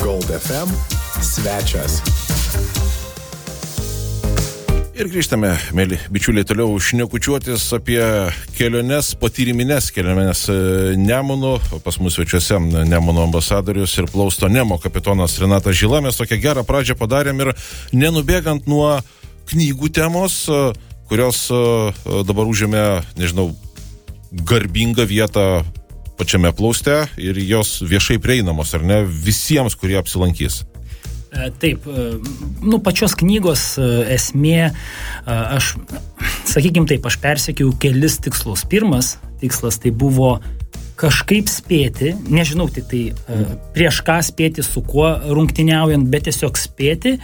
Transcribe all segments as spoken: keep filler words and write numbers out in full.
Gold F M svečias. Ir grįžtame, mėly bičiuliai, toliau šnekučiuotis apie keliones, patyriminės keliones Nemunu. Pas mus svečiuose Nemuno ambasadorius ir plausto Nemo kapitonas Renatas Žila. Mes tokią gerą pradžią padarėm ir nenubėgant nuo knygų temos, kurios dabar užėmė, nežinau, garbingą vietą pačiame plauste ir jos viešai prieinamos, ar ne, visiems, kurie apsilankys. Taip, nu, pačios knygos esmė, aš, sakykim taip, aš persekiau kelis tikslus. Pirmas tikslas tai buvo kažkaip spėti, nežinau, tik tai prieš ką spėti, su kuo rungtyniaujant, bet tiesiog spėti,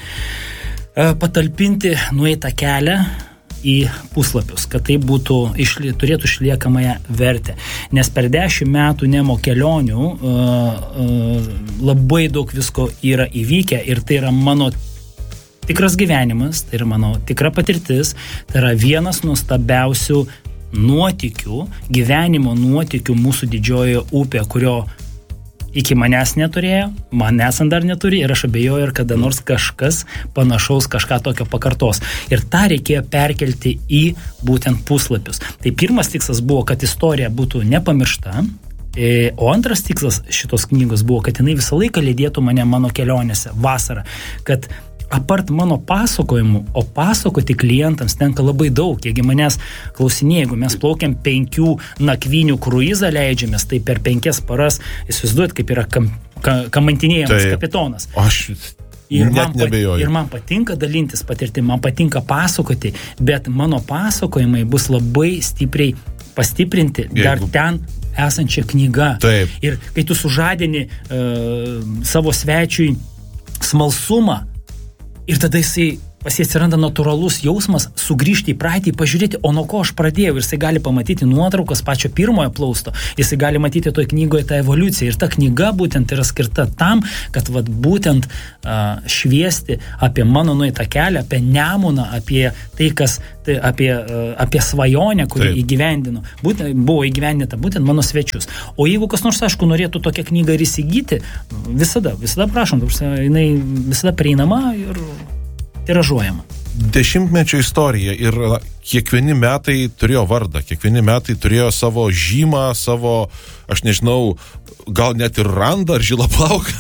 patalpinti nueitą kelią į puslapius, kad tai būtų, išli, turėtų išliekamąją vertę. Nes per dešimt metų Nemo kelionių uh, uh, labai daug visko yra įvykę ir tai yra mano tikras gyvenimas, tai yra mano tikra patirtis, tai yra vienas nuostabiausių nuotykių, gyvenimo nuotykių mūsų didžiojoje upė, kurio iki manęs neturėjo, manęs dar neturi ir aš abejoju, ir kada nors kažkas panašaus kažką tokio pakartos. Ir tą reikėjo perkelti į būtent puslapius. Tai pirmas tikslas buvo, kad istorija būtų nepamiršta, o antras tikslas šitos knygos buvo, kad jinai visą laiką lydėtų mane mano kelionėse vasarą, kad apart mano pasakojimų, o pasakoti klientams tenka labai daug. Jeigu manęs klausinėja, jeigu mes plaukiam penkių nakvynių kruizą leidžiamės, tai per penkias paras, įsivaizduojat, kaip yra kam, ka, kamantinėjamas kapitonas. Aš ir net man, nebejoju. Ir man patinka dalintis patirtim, man patinka pasakoti, bet mano pasakojimai bus labai stipriai pastiprinti jeigu... dar ten esančią knygą. Taip. Ir kai tu sužadini uh, savo svečiui smalsumą, ir tada jisai pas jį atsiranda natūralus jausmas sugrįžti į praeitį, pažiūrėti, o nuo ko aš pradėjau, ir jisai gali pamatyti nuotraukas pačio pirmojo plausto, jisai gali matyti toj knygoje tą evoliuciją, ir ta knyga būtent yra skirta tam, kad vat būtent uh, šviesti apie mano nueitą kelią, apie Nemuną, apie tai, kas, tai, apie, uh, apie svajonę, kurį Taip. įgyvendino, būtent, buvo įgyvendinta būtent mano svečius. O jeigu kas nors, aišku, norėtų tokią knygą ir įsigyti, visada, visada prašom, jinai visada prieinama ir tiražuojama. Dešimtmečio istorija ir kiekvieni metai turėjo vardą, kiekvieni metai turėjo savo žymą, savo, aš nežinau, gal net ir randą ar žilą plauką.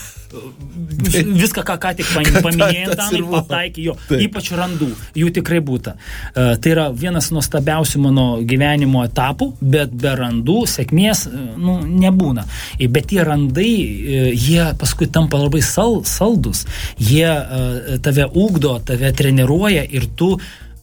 Viską, ką ką tik paminėjai, Danai, pataikė jo, Taip. Ypač randų, jų tikrai būta. Uh, tai yra vienas nuostabiausių mano gyvenimo etapų, bet be randų sėkmės nu, nebūna. Bet tie randai, jie paskui tampa labai sal, saldus, jie uh, tave ugdo, tave treniruoja ir tu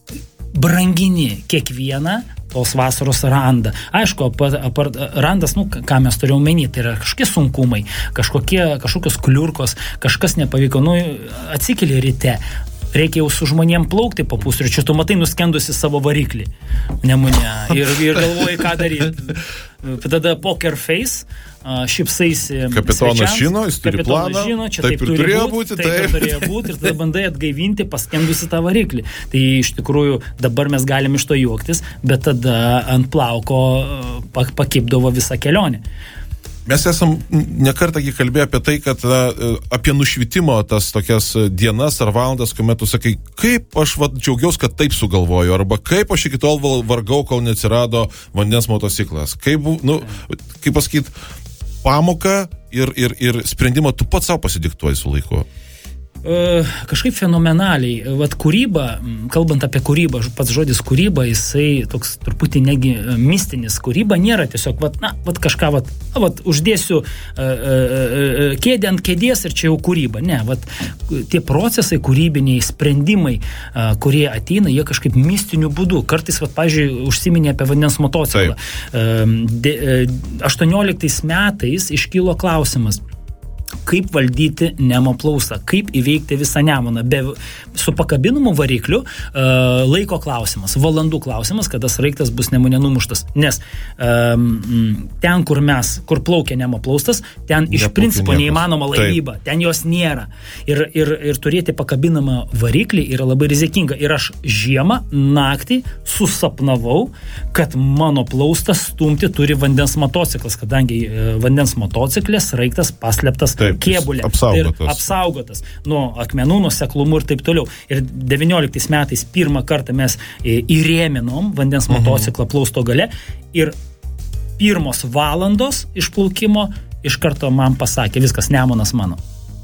brangini kiekvieną tos vasaros randą. Aišku, apart, apart, randas, nu, ką mes turėjome menį, tai yra kažkokie sunkumai, kažkokie, kažkokios kliurkos, kažkas nepavyko, nu, atsikeli ryte, reikia jau su žmonėm plaukti po pusryčių, tu matai nuskendusi savo variklį, Nemune, ir, ir galvoji, ką daryti. Tada poker face, šipsaisi kapitonas žino, jis turi planą, žino, čia taip, taip ir turėjo būti, taip, taip ir turėjo būti, ir tada bandai atgaivinti paskendusi tą variklį. Tai iš tikrųjų dabar mes galim iš to juoktis, bet tada ant plauko pakibdavo visą kelionę. Mes esam nekartą kalbėję apie tai, kad na, apie nušvitimo tas tokias dienas ar valandas, kuomet tu sakai, kaip aš va, džiaugiausi, kad taip sugalvoju, arba kaip aš iki tol vargau, kol neatsirado vandens motociklas. Kaip, nu, kaip pasakyt, pamoką ir, ir, ir sprendimą tu pats savo pasidiktuoji su laiku. Uh, kažkaip fenomenaliai. Vat kūryba, kalbant apie kūrybą, pats žodis kūryba, jisai toks truputį negi mistinis. Kūryba nėra tiesiog, vat, na, vat kažką, vat, vat uždėsiu uh, uh, kėdę ant kėdės ir čia jau kūryba. Ne, vat tie procesai kūrybiniai, sprendimai, uh, kurie ateina, jie kažkaip mistiniu būdu. Kartais, vat, pavyzdžiui, užsiminė apie vandens motociklą. Uh, de, uh, aštuonioliktais metais iškilo klausimas, kaip valdyti Nemo plaustą, kaip įveikti visą Nemuną. Be, su pakabinamu varikliu uh, laiko klausimas, valandų klausimas, kada sraigtas bus Nemune numuštas. Nes um, ten, kur mes, kur plaukia Nemo plaustas, ten iš Neplaukia principo niekas. Neįmanoma laivyba, Taip. Ten jos nėra. Ir, ir, ir turėti pakabinamą variklį yra labai rizikinga. Ir aš žiemą, naktį susapnavau, kad mano plaustas stumti turi vandens motociklas, kadangi uh, vandens motociklės sraigtas paslėptas Taip. kėbulė. Apsaugotas. Tai apsaugotas nuo akmenų, nuo seklumų ir taip toliau. Ir devynioliktais metais pirmą kartą mes įrėminom vandens motociklą plausto gale ir pirmos valandos išplaukimo iš karto man pasakė, viskas, Nemunas mano.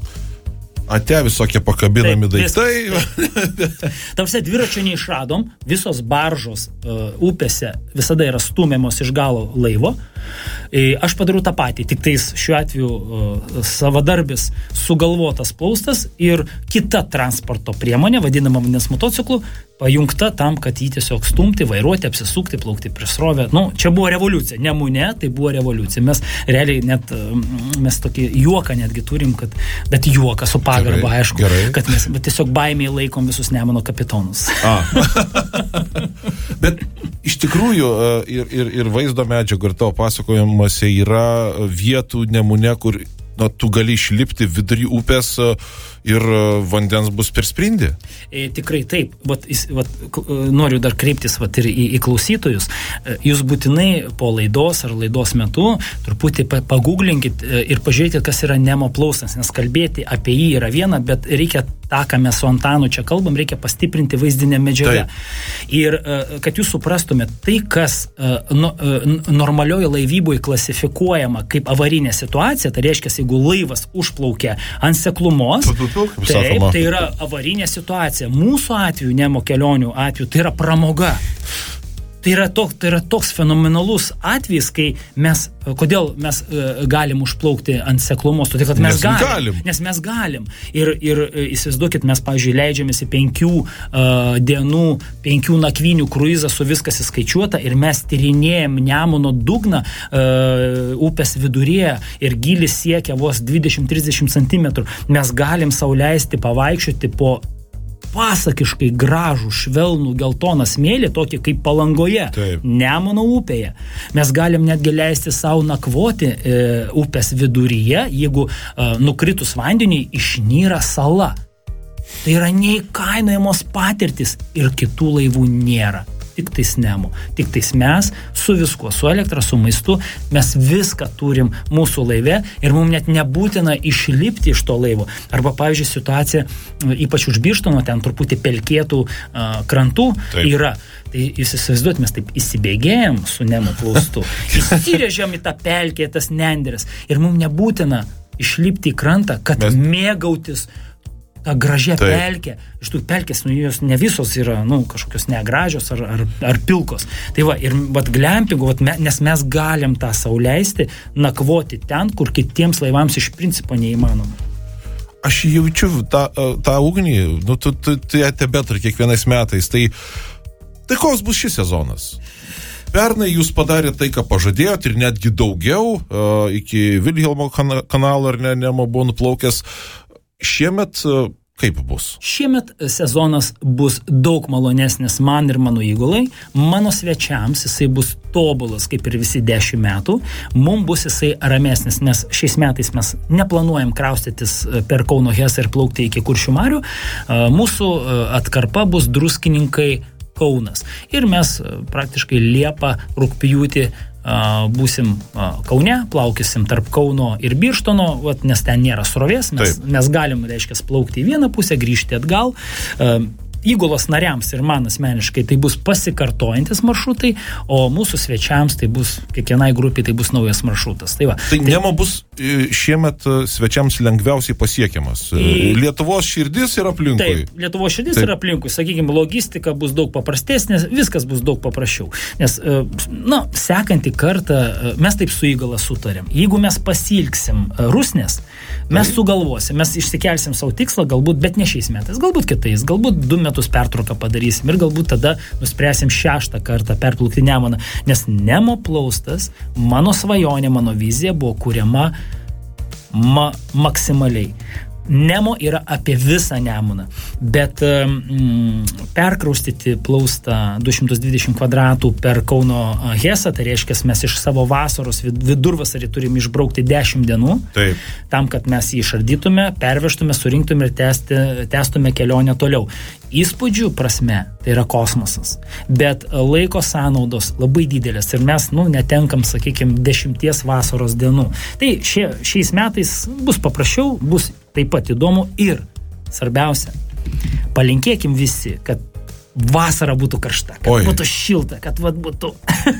Ate visokie pakabinami taip, daiktai. Tamsia dviračio neišradom, visos baržos uh, upėse visada yra stumiamos iš galo laivo. E, aš padariau tą patį, tik tais šiuo atveju uh, savadarbis sugalvotas plaustas ir kita transporto priemonė, vadinama vandens motociklu, pajungta tam, kad jį tiesiog stumti, vairuoti, apsisukti, plaukti prieš srovę. Nu, čia buvo revoliucija. Nemune, tai buvo revoliucija. Mes realiai net, mes tokį juoką netgi turim, kad, bet juoką su pagarba, aišku, gerai. Kad mes tiesiog baimiai laikom visus Nemuno kapitonus. A. Bet iš tikrųjų ir, ir, ir vaizdo medžiagų ir tavo pasakojimuose yra vietų Nemune, kur na, tu gali išlipti vidury upės ir vandens bus per sprindį. E, tikrai taip. Vat, vat, noriu dar kreiptis vat, ir į, į klausytojus. Jūs būtinai po laidos ar laidos metu truputį paguglinkit ir pažiūrėkit, kas yra Nemo plaustas, nes kalbėti apie jį yra viena, bet reikia tą, ką mes su Antanu čia kalbam, reikia pastiprinti vaizdinę medžiagą. Taip. Ir kad jūs suprastumėt, tai, kas no, normalioje laivyboje klasifikuojama kaip avarinė situacija, tai reiškia, jeigu laivas užplaukia ant seklumos, taip, tai yra avarinė situacija. Mūsų atveju, Nemo kelionių atveju, tai yra pramoga. Tai yra, tok, tai yra toks fenomenalus atvejis, kai mes, kodėl mes uh, galim užplaukti ant seklumos, todėl, kad mes nes galim, galim. Nes mes galim. Ir, ir įsivaizduokit, mes, pavyzdžiui, leidžiamės į penkių uh, dienų, penkių nakvinių kruizą su viskas įskaičiuota ir mes tyrinėjam Nemuno dugną uh, upės viduryje ir gilis siekia vos dvidešimt trisdešimt centimetrų. Mes galim sau leisti pavaikščioti po pasakiškai gražų, švelnų, geltoną smėlį, tokį kaip Palangoje, taip. Nemuno upėje. Mes galim netgi leisti savo nakvoti e, upės viduryje, jeigu e, nukritus vandeniui išnyra sala. Tai yra neįkainojamos patirtis ir kitų laivų nėra. Tik tais Nemo, tik tais mes su viskuo, su elektra, su maistu, mes viską turim mūsų laive ir mums net nebūtina išlipti iš to laivo. Arba, pavyzdžiui, situacija, ypač už Birštono, ten truputį pelkėtų uh, krantų taip. Yra. Tai jūs įsivaizduot, mes taip įsibėgėjom su Nemo plaustu, įsirėžiam į tą pelkę, tas nenderis ir mums nebūtina išlipti į krantą, kad mes... mėgautis tą gražią taip. Pelkę. Iš tų pelkės, nu, jos ne visos yra, nu, kažkokios negražios ar, ar, ar pilkos. Tai va, ir vat glampingu, vat, me, nes mes galim tą sau leisti, nakvoti ten, kur kitiems laivams iš principo neįmanoma. Aš jaučiu tą, tą ugnį, nu, tu, tu, tu ją tebeturi kiekvienais metais. Tai, tai koks bus šis sezonas? Pernai jūs padarėte tai, ką pažadėjot ir netgi daugiau, uh, iki Vilhelmo kan- kanalo ar ne, Nemo buvo nuplaukęs. Šiemet kaip bus? Šiemet sezonas bus daug malonesnis man ir mano įgulai. Mano svečiams jisai bus tobulas, kaip ir visi dešimt metų. Mums bus jisai ramesnis, nes šiais metais mes neplanuojam kraustytis per Kauno Hesą ir plaukti iki Kuršių marių. Mūsų atkarpa bus Druskininkai Kaunas. Ir mes praktiškai Liepą, rugpjūtį būsim Kaune, plaukysim tarp Kauno ir Birštono, vat, nes ten nėra srovės, mes, mes galim, reiškia, plaukti į vieną pusę, grįžti atgal. Įgulos nariams ir man asmeniškai tai bus pasikartojantis maršrutai, o mūsų svečiams tai bus, kiekvienai grupiai tai bus naujas maršrutas. Tai, va, tai, tai Nemo bus šiemet svečiams lengviausiai pasiekiamas. Į... Lietuvos širdis yra aplinkui. Taip, Lietuvos širdis taip. Yra aplinkui. Sakykime, logistika bus daug paprastesnė, viskas bus daug paprasčiau. Nes, na, sekantį kartą mes taip su įgula sutarėm. Jeigu mes pasilgsim Rusnės, mes taip. Sugalvosim, mes išsikelsim savo tikslą, galbūt, bet ne šiais metais, galbūt kitais, galbūt du metus pertrauką padarysim ir galbūt tada nuspręsim šeštą kartą perplaukti Nemuną, nes Nemo plaustas, mano svajonė, mano vizija buvo kuriama ma- maksimaliai. Nemo yra apie visą Nemuną. bet mm, perkraustyti plaustą du šimtus dvidešimt kvadratų per Kauno Hesą, tai reiškia, mes iš savo vasaros vidurvasarį turim išbraukti dešimt dienų, Taip. tam, kad mes jį išardytume, pervežtume, surinktume ir tęsti, tęstume kelionę toliau. Įspūdžių prasme tai yra kosmosas, bet laiko sąnaudos labai didelės ir mes, nu, netenkam, sakykime, dešimties vasaros dienų. Tai šie, šiais metais bus paprasčiau, bus taip pat įdomu ir svarbiausia, palinkėkim visi, kad vasara būtų karšta, kad Oi. būtų šilta, kad vat būtų...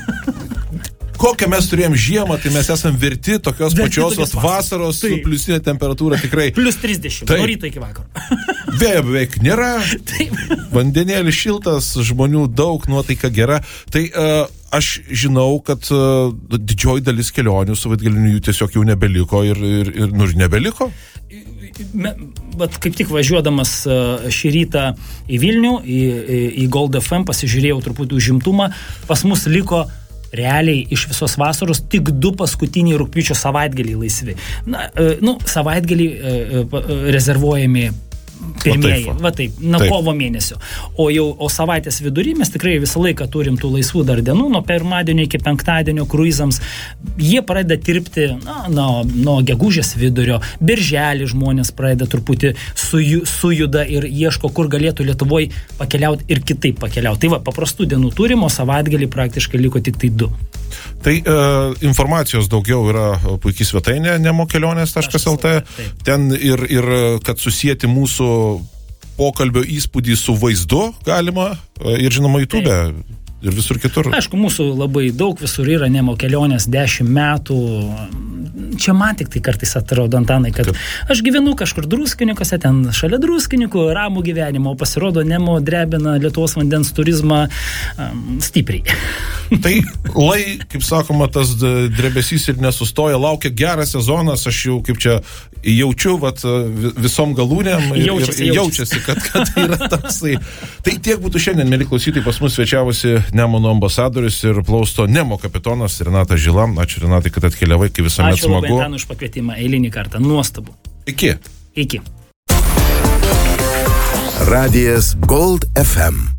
Kokią mes turėjom žiemą, tai mes esam verti tokios verti pačios vasaros su pliusinė temperatūra tikrai. Plius trisdešimt, nuo ryto iki vakaro. Vėjo beveik nėra, Taip. vandenėlis šiltas, žmonių daug, nuotaika gera. Tai uh, aš žinau, kad uh, didžioji dalis kelionių savaitgalinių jų tiesiog jau nebeliko ir, ir, ir nu, nebeliko. Me, bet kaip tik važiuodamas šį rytą į Vilnių, į, į Gold F M, pasižiūrėjau truputį užimtumą, pas mus liko realiai iš visos vasaros tik du paskutiniai rugpjūčio savaitgaliai laisvi. Na, nu, savaitgaliai rezervuojami pirmieji, va taip, nuo kovo mėnesio. O jau o savaitės vidury mes tikrai visą laiką turim tų laisvų dar dienų, nuo pirmadienio iki penktadienio kruizams. Jie pradeda tirpti na, nuo, nuo gegužės vidurio. Birželį žmonės pradeda truputį suju, sujuda ir ieško, kur galėtų Lietuvoj pakeliauti ir kitaip pakeliauti. Tai va, paprastų dienų turim, o savaitgalį praktiškai liko tik tai du. Tai e, informacijos daugiau yra puikiai svetainė nemokelionės taškas el tė. Ten ir, ir kad susijęti mūsų pokalbio įspūdį su vaizdu galima ir žinoma YouTube ir visur kitur. Aišku, mūsų labai daug visur yra Nemo kelionės dešimt metų. Čia man tik tai kartais atrodo, Antanai, kad Taip. aš gyvenu kažkur Druskininkuose, ten šalia Druskininkų, ramų gyvenimo, o pasirodo Nemo drebina Lietuvos vandens turizmą um, stipriai. Tai lai, kaip sakoma, tas drebesys ir nesustoja, laukia geras sezonas, aš jau kaip čia jaučiu vat, visom galūnėm ir jaučiasi, ir, jaučiasi kad, kad yra toksai. Tai tiek būtų šiandien, mėly klausytojai, pas mus svečiavosi Nemuno ambasadorius ir plausto Nemo kapitonas Renatas Žila. Ačiū, Renatai, kad atkeliavai, kaip visuomet smagu. Ačiū labai, Antanu, už pakvietimą eilinį kartą. Nuostabu. Iki. Iki. Radijas Gold F M.